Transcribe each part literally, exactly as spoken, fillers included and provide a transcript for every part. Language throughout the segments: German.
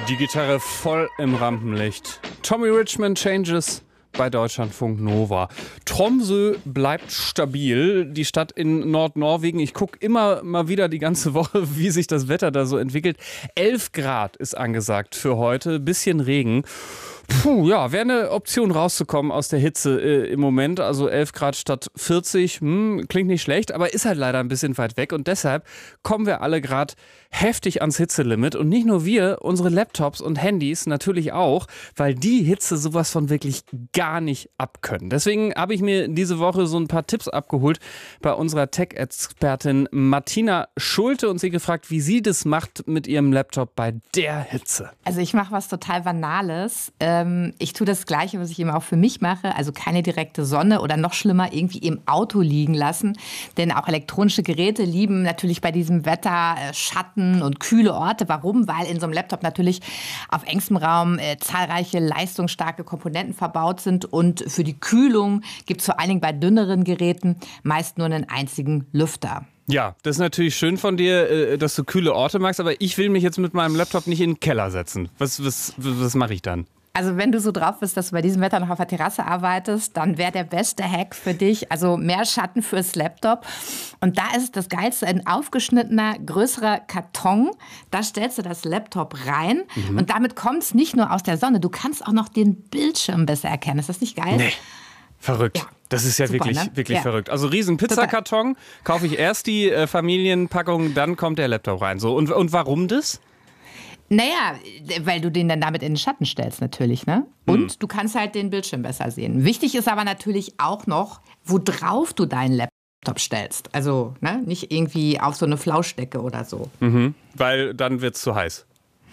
Die Gitarre voll im Rampenlicht. Tommy Richman Changes bei Deutschlandfunk Nova. Tromsø bleibt stabil, die Stadt in Nordnorwegen. Ich gucke immer mal wieder die ganze Woche, wie sich das Wetter da so entwickelt. elf Grad ist angesagt für heute, bisschen Regen. Puh, ja, wäre eine Option rauszukommen aus der Hitze äh, im Moment. Also elf Grad statt vierzig, hm, klingt nicht schlecht, aber ist halt leider ein bisschen weit weg. Und deshalb kommen wir alle gerade heftig ans Hitzelimit. Und nicht nur wir, unsere Laptops und Handys natürlich auch, weil die Hitze sowas von wirklich gar nicht abkönnen. Deswegen habe ich mir diese Woche so ein paar Tipps abgeholt bei unserer Tech-Expertin Martina Schulte und sie gefragt, wie sie das macht mit ihrem Laptop bei der Hitze. Also ich mache was total Banales. Ich tue das Gleiche, was ich eben auch für mich mache, also keine direkte Sonne oder noch schlimmer irgendwie im Auto liegen lassen. Denn auch elektronische Geräte lieben natürlich bei diesem Wetter Schatten und kühle Orte. Warum? Weil in so einem Laptop natürlich auf engstem Raum äh, zahlreiche leistungsstarke Komponenten verbaut sind und für die Kühlung gibt es vor allen Dingen bei dünneren Geräten meist nur einen einzigen Lüfter. Ja, das ist natürlich schön von dir, dass du kühle Orte magst, aber ich will mich jetzt mit meinem Laptop nicht in den Keller setzen. Was, was, was mache ich dann? Also wenn du so drauf bist, dass du bei diesem Wetter noch auf der Terrasse arbeitest, dann wäre der beste Hack für dich, also mehr Schatten fürs Laptop. Und da ist das Geilste, ein aufgeschnittener, größerer Karton. Da stellst du das Laptop rein mhm. und damit kommt es nicht nur aus der Sonne, du kannst auch noch den Bildschirm besser erkennen. Ist das nicht geil? Nee. Verrückt. Ja. Das ist ja Super, wirklich, ne? wirklich ja. verrückt. Also riesen Pizzakarton, kaufe ich erst die äh, Familienpackung, dann kommt der Laptop rein. So, und, und warum das? Naja, weil du den dann damit in den Schatten stellst natürlich, ne? Und hm. du kannst halt den Bildschirm besser sehen. Wichtig ist aber natürlich auch noch, worauf du deinen Laptop stellst. Also ne? Nicht irgendwie auf so eine Flauschdecke oder so. Mhm. Weil dann wird's zu heiß.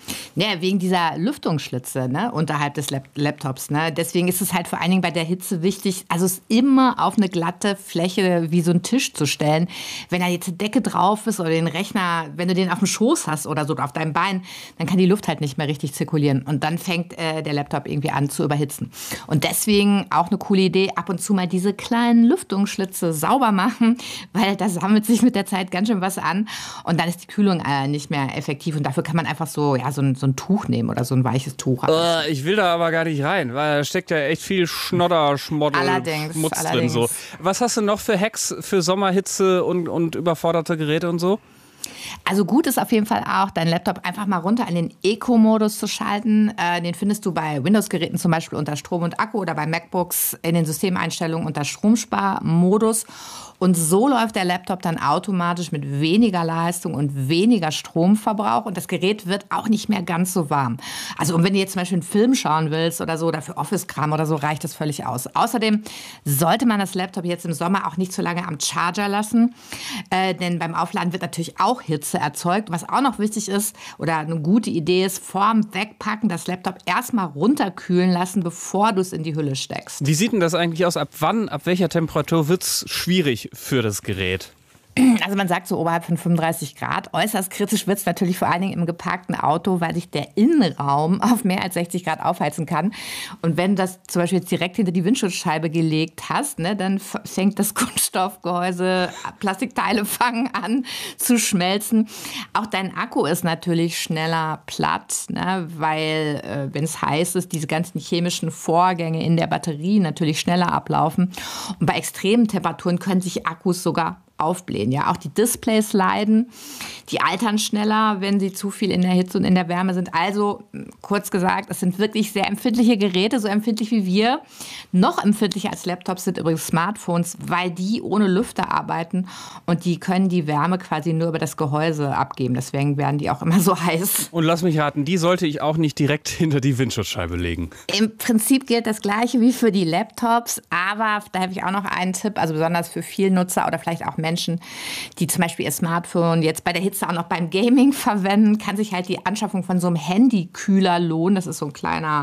Ja, wegen dieser Lüftungsschlitze ne, unterhalb des Lap- Laptops. Ne. Deswegen ist es halt vor allen Dingen bei der Hitze wichtig, also es immer auf eine glatte Fläche wie so einen Tisch zu stellen. Wenn da jetzt eine Decke drauf ist oder den Rechner, wenn du den auf dem Schoß hast oder so auf deinem Bein, dann kann die Luft halt nicht mehr richtig zirkulieren. Und dann fängt äh, der Laptop irgendwie an zu überhitzen. Und deswegen auch eine coole Idee, ab und zu mal diese kleinen Lüftungsschlitze sauber machen, weil da sammelt sich mit der Zeit ganz schön was an. Und dann ist die Kühlung äh, nicht mehr effektiv. Und dafür kann man einfach so, ja, so ein, so ein Tuch nehmen oder so ein weiches Tuch. Uh, ich will da aber gar nicht rein, weil da steckt ja echt viel Schnodder, Schmoddel, allerdings, Schmutz allerdings. drin. So. Was hast du noch für Hacks für Sommerhitze und, und überforderte Geräte und so? Also gut ist auf jeden Fall auch, deinen Laptop einfach mal runter in den Eco-Modus zu schalten. Äh, den findest du bei Windows-Geräten zum Beispiel unter Strom und Akku oder bei MacBooks in den Systemeinstellungen unter Stromsparmodus. Und so läuft der Laptop dann automatisch mit weniger Leistung und weniger Stromverbrauch. Und das Gerät wird auch nicht mehr ganz so warm. Also und wenn du jetzt zum Beispiel einen Film schauen willst oder so, oder für Office-Kram oder so, reicht das völlig aus. Außerdem sollte man das Laptop jetzt im Sommer auch nicht zu lange am Charger lassen. Äh, denn beim Aufladen wird natürlich auch Hitze erzeugt. Was auch noch wichtig ist oder eine gute Idee ist, vorm Wegpacken das Laptop erstmal runterkühlen lassen, bevor du es in die Hülle steckst. Wie sieht denn das eigentlich aus? Ab wann, ab welcher Temperatur wird es schwierig für das Gerät? Also man sagt so oberhalb von fünfunddreißig Grad. Äußerst kritisch wird es natürlich vor allen Dingen im geparkten Auto, weil sich der Innenraum auf mehr als sechzig Grad aufheizen kann. Und wenn du das zum Beispiel jetzt direkt hinter die Windschutzscheibe gelegt hast, ne, dann fängt das Kunststoffgehäuse, Plastikteile fangen an zu schmelzen. Auch dein Akku ist natürlich schneller platt, ne, weil äh, wenn es heiß ist, diese ganzen chemischen Vorgänge in der Batterie natürlich schneller ablaufen. Und bei extremen Temperaturen können sich Akkus sogar aufblähen. Ja, auch die Displays leiden, die altern schneller, wenn sie zu viel in der Hitze und in der Wärme sind. Also, kurz gesagt, es sind wirklich sehr empfindliche Geräte, so empfindlich wie wir. Noch empfindlicher als Laptops sind übrigens Smartphones, weil die ohne Lüfter arbeiten und die können die Wärme quasi nur über das Gehäuse abgeben. Deswegen werden die auch immer so heiß. Und lass mich raten, die sollte ich auch nicht direkt hinter die Windschutzscheibe legen. Im Prinzip gilt das Gleiche wie für die Laptops, aber da habe ich auch noch einen Tipp, also besonders für Vielnutzer oder vielleicht auch Menschen, Menschen, die zum Beispiel ihr Smartphone jetzt bei der Hitze auch noch beim Gaming verwenden, kann sich halt die Anschaffung von so einem Handykühler lohnen. Das ist so ein kleiner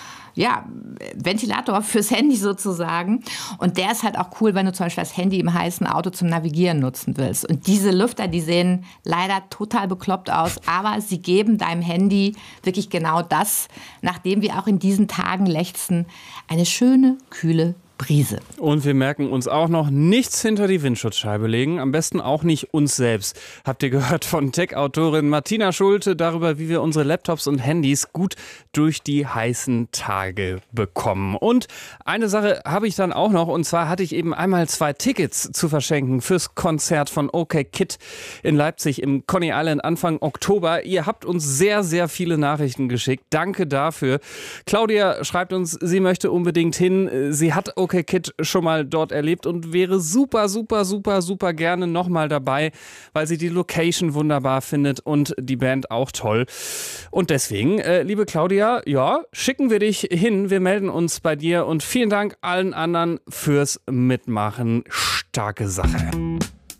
ja, Ventilator fürs Handy sozusagen. Und der ist halt auch cool, wenn du zum Beispiel das Handy im heißen Auto zum Navigieren nutzen willst. Und diese Lüfter, die sehen leider total bekloppt aus, aber sie geben deinem Handy wirklich genau das, nach dem wir auch in diesen Tagen lechzen, eine schöne, kühle Brise. Und wir merken uns auch noch, nichts hinter die Windschutzscheibe legen, am besten auch nicht uns selbst. Habt ihr gehört von Tech-Autorin Martina Schulte darüber, wie wir unsere Laptops und Handys gut durch die heißen Tage bekommen. Und eine Sache habe ich dann auch noch, und zwar hatte ich eben einmal zwei Tickets zu verschenken fürs Konzert von OkKid in Leipzig im Coney Island Anfang Oktober. Ihr habt uns sehr, sehr viele Nachrichten geschickt. Danke dafür. Claudia schreibt uns, sie möchte unbedingt hin. Sie hat OkKid schon mal dort erlebt und wäre super, super, super, super gerne nochmal dabei, weil sie die Location wunderbar findet und die Band auch toll. Und deswegen, äh, liebe Claudia, ja, schicken wir dich hin. Wir melden uns bei dir und vielen Dank allen anderen fürs Mitmachen. Starke Sache.